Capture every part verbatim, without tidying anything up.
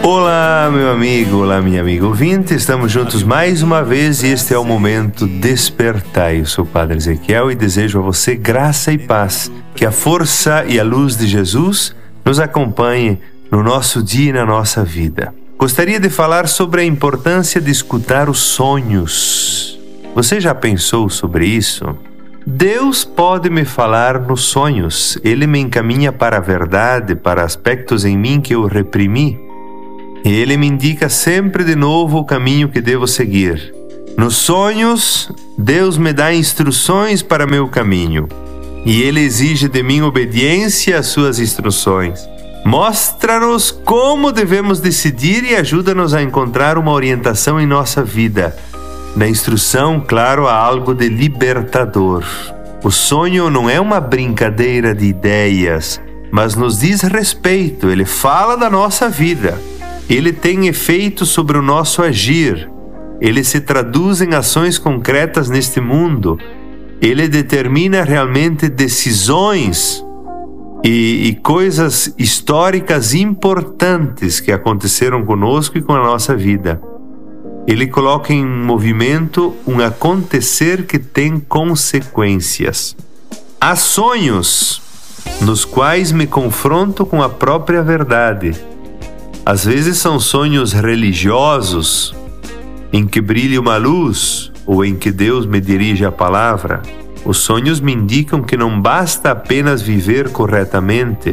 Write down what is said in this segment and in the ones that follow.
Olá, meu amigo, olá, minha amiga ouvinte, estamos juntos mais uma vez e este é o momento Despertai. Eu sou o Padre Ezequiel e desejo a você graça e paz, que a força e a luz de Jesus nos acompanhe no nosso dia e na nossa vida. Gostaria de falar sobre a importância de escutar os sonhos. Você já pensou sobre isso? Deus pode me falar nos sonhos, Ele me encaminha para a verdade, para aspectos em mim que eu reprimi. E Ele me indica sempre de novo o caminho que devo seguir. Nos sonhos, Deus me dá instruções para meu caminho. E Ele exige de mim obediência às suas instruções. Mostra-nos como devemos decidir e ajuda-nos a encontrar uma orientação em nossa vida. Na instrução, claro, há algo de libertador. O sonho não é uma brincadeira de ideias, mas nos diz respeito, ele fala da nossa vida. Ele tem efeito sobre o nosso agir. Ele se traduz em ações concretas neste mundo. Ele determina realmente decisões e, e coisas históricas importantes que aconteceram conosco e com a nossa vida. Ele coloca em movimento um acontecer que tem consequências. Há sonhos nos quais me confronto com a própria verdade. Às vezes são sonhos religiosos, em que brilha uma luz ou em que Deus me dirige a palavra. Os sonhos me indicam que não basta apenas viver corretamente,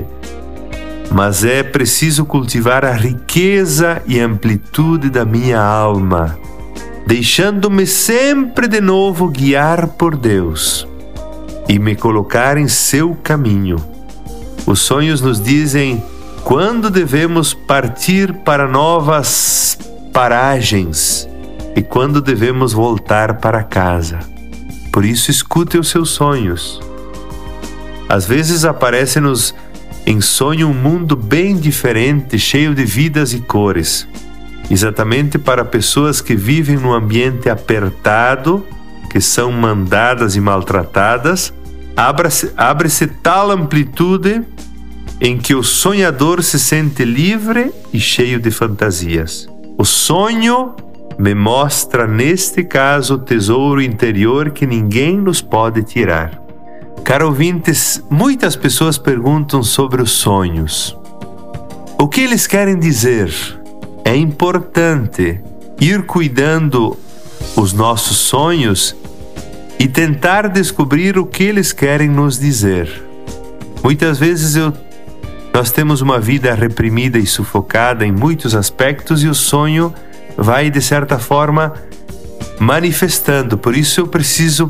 mas é preciso cultivar a riqueza e amplitude da minha alma, deixando-me sempre de novo guiar por Deus e me colocar em seu caminho. Os sonhos nos dizem quando devemos partir para novas paragens e quando devemos voltar para casa. Por isso, escute os seus sonhos. Às vezes aparece-nos em sonho um mundo bem diferente, cheio de vidas e cores. Exatamente para pessoas que vivem num ambiente apertado, que são mandadas e maltratadas, abre-se, abre-se tal amplitude em que o sonhador se sente livre e cheio de fantasias. O sonho me mostra, neste caso, o tesouro interior que ninguém nos pode tirar. Caro ouvintes, muitas pessoas perguntam sobre os sonhos. O que eles querem dizer? É importante ir cuidando os nossos sonhos e tentar descobrir o que eles querem nos dizer. Muitas vezes eu, nós temos uma vida reprimida e sufocada em muitos aspectos e o sonho vai, de certa forma, manifestando. Por isso eu preciso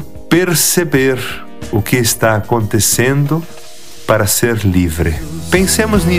perceber o que está acontecendo para ser livre. Pensemos nisso.